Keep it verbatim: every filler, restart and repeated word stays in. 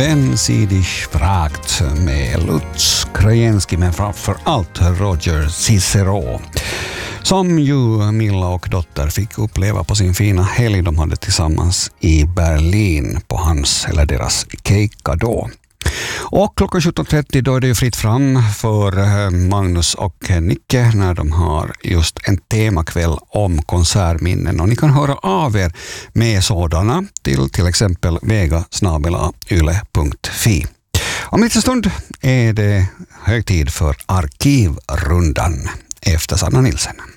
Wenn sie dich fragt med Lutz Krajewski, men framför allt Roger Cicero, som ju Milla och dotter fick uppleva på sin fina helg de hade tillsammans i Berlin på hans eller deras kejka då. Och klockan sjutton trettio då är det ju fritt fram för Magnus och Nicke när de har just en temakväll om konsertminnen. Och ni kan höra av er med sådana till till exempel vega snabel-a yle punkt fi. Om lite stund är det hög tid för Arkivrundan efter Sanna Nilsen.